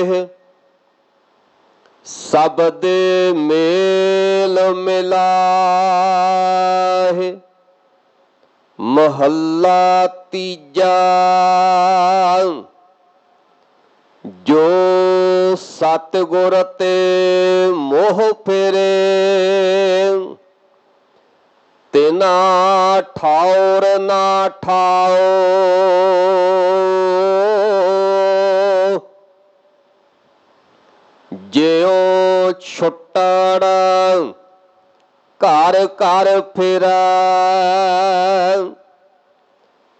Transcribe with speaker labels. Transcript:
Speaker 1: शब्द मेल मिलाहे। महला तीजा। जो सतगुर ते मोह फेरे, तिना ठाउर ना ठाओ। ज्यों छुट्टड़ घर घर फिरै,